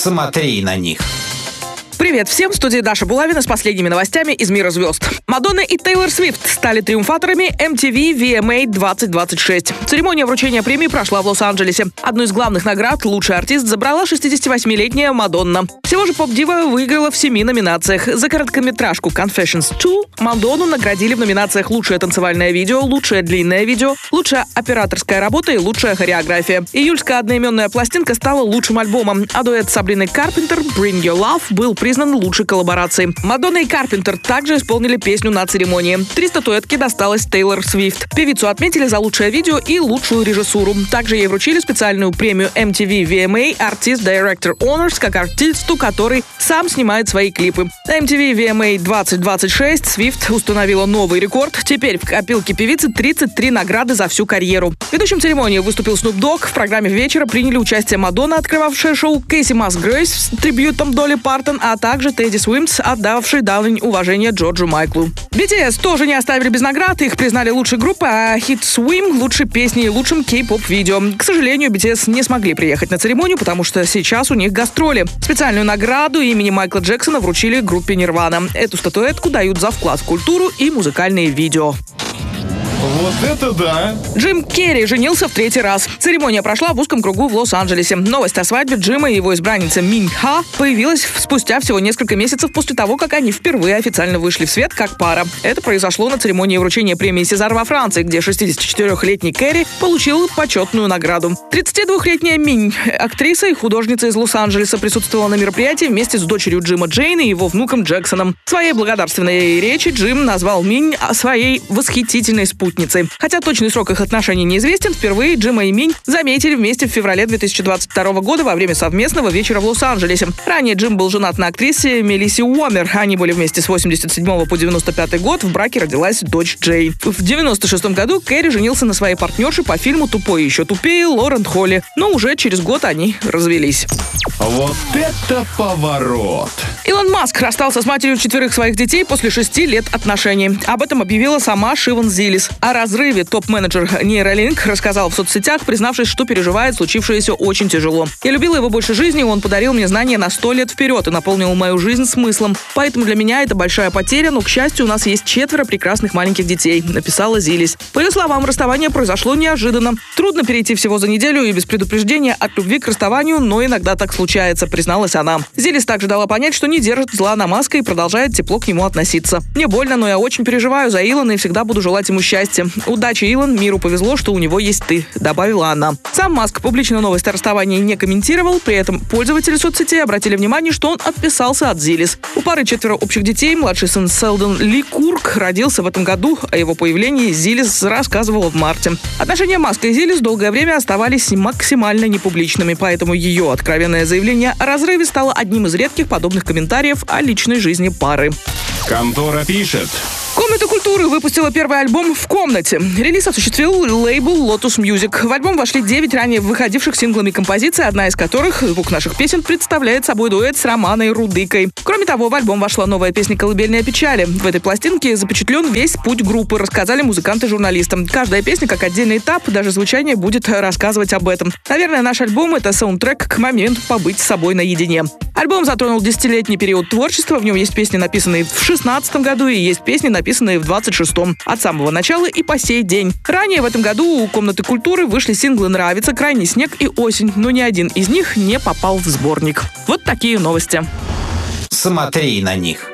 Смотри на них. Привет всем, в студии Даша Булавина с последними новостями из мира звезд. Мадонна и Тейлор Свифт стали триумфаторами MTV VMA 2026. Церемония вручения премии прошла в Лос-Анджелесе. Одну из главных наград «Лучший артист» забрала 68-летняя Мадонна. Всего же поп-дива выиграла в 7 номинациях. За короткометражку Confessions 2 Мадонну наградили в номинациях «Лучшее танцевальное видео», «Лучшее длинное видео», «Лучшая операторская работа» и «Лучшая хореография». Июльская одноименная пластинка стала лучшим альбомом, а дуэт Сабрины Карпентер «Bring Your Love» был признан лучшей коллаборацией. Мадонна и Карпентер также исполнили песню на церемонии. 3 статуэтки досталось Тейлор Свифт. Певицу отметили за лучшее видео и лучшую режиссуру. Также ей вручили специальную премию MTV VMA Artist Director Honors как артисту, который сам снимает свои клипы. На MTV VMA 2026 Свифт установила новый рекорд. Теперь в копилке певицы 33 награды за всю карьеру. Ведущим церемонии выступил Snoop Dogg. В программе вечера приняли участие Мадонна, открывавшая шоу, Кейси Масгрейвс с трибьютом Долли Партон, а также Тедди Свимс, отдавший дань уважения Джорджу Майклу. BTS тоже не оставили без наград. Их признали лучшей группой, а хит Swim — лучшей песней и лучшим кей-поп-видео. К сожалению, BTS не смогли приехать на церемонию, потому что сейчас у них гастроли. Специальную награду имени Майкла Джексона вручили группе Nirvana. Эту статуэтку дают за вклад в культуру и музыкальные видео. Вот это да! Джим Керри женился в 3-й раз. Церемония прошла в узком кругу в Лос-Анджелесе. Новость о свадьбе Джима и его избранницы Минь Ха появилась спустя всего несколько месяцев после того, как они впервые официально вышли в свет как пара. Это произошло на церемонии вручения премии «Сезар» во Франции, где 64-летний Керри получил почетную награду. 32-летняя Минь, актриса и художница из Лос-Анджелеса, присутствовала на мероприятии вместе с дочерью Джима Джейн и его внуком Джексоном. В своей благодарственной речи Джим назвал Минь своей восхитительной спутницей. Хотя точный срок их отношений неизвестен, впервые Джима и Минь заметили вместе в феврале 2022 года во время совместного вечера в Лос-Анджелесе. Ранее Джим был женат на актрисе Мелиссе Уомер. Они были вместе с 87 по 95 год. В браке родилась дочь Джей. В 96 году Керри женился на своей партнерше по фильму «Тупой и еще тупее» Лорен Холли. Но уже через год они развелись. Вот это поворот! Илон Маск расстался с матерью 4 своих детей после 6 лет отношений. Об этом объявила сама Шиван Зилис. О разрыве топ-менеджер Neuralink рассказал в соцсетях, признавшись, что переживает случившееся очень тяжело. «Я любила его больше жизни, он подарил мне знания на 100 лет вперед и наполнил мою жизнь смыслом. Поэтому для меня это большая потеря, но, к счастью, у нас есть 4 прекрасных маленьких детей», написала Зилис. По ее словам, расставание произошло неожиданно. Трудно перейти всего за неделю и без предупреждения от любви к расставанию, но иногда так случается, призналась она. Зилис также дала понять, что не держит зла на Маска и продолжает тепло к нему относиться. «Мне больно, но я очень переживаю за Илона и всегда буду желать ему счастья. Удачи, Илон, миру повезло, что у него есть ты», добавила она. Сам Маск публично новость о расставании не комментировал, при этом пользователи соцсетей обратили внимание, что он отписался от Зилис. У пары 4 общих детей, младший сын Селдон Ли Курк родился в этом году, о его появлении Зилис рассказывала в марте. Отношения Маска и Зилис долгое время оставались максимально непубличными, поэтому ее откровенное заявление о разрыве стало одним из редких подобных комментариев о личной жизни пары. Контора пишет. «Комната культуры» выпустила первый альбом «В комнате». Релиз осуществил лейбл Lotus Music. В альбом вошли 9 ранее выходивших синглами композиций, одна из которых, звук наших песен, представляет собой дуэт с Романой Рудыкой. Кроме того, в альбом вошла новая песня «Колыбельная печали». В этой пластинке запечатлен весь путь группы, рассказали музыканты журналистам. Каждая песня, как отдельный этап, даже звучание будет рассказывать об этом. Наверное, наш альбом — это саундтрек к моменту побыть с собой наедине. Альбом затронул 10-летний период творчества. В нем есть песни, написанные в 2016 году, и есть песни, написанные в 26-м. От самого начала и по сей день. Ранее в этом году у «Комнаты культуры» вышли синглы «Нравится», «Крайний снег» и «Осень», но ни один из них не попал в сборник. Вот такие новости. Смотри на них.